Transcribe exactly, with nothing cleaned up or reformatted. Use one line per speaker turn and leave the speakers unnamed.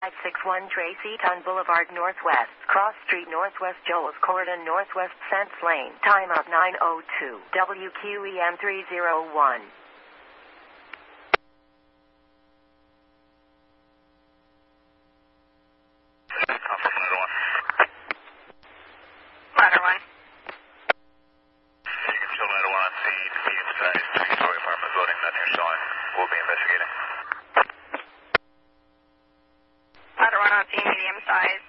five six one Tracy Ton Boulevard Northwest, Cross Street Northwest, Joel's Cordon Northwest, Sense Lane. Time of nine oh two. W Q E M three oh one.
Ladder one.
You can show ladder one on scene, medium-sized, three-story apartment building, nothing you're showing. We'll be investigating.
Ladder one on scene, medium size,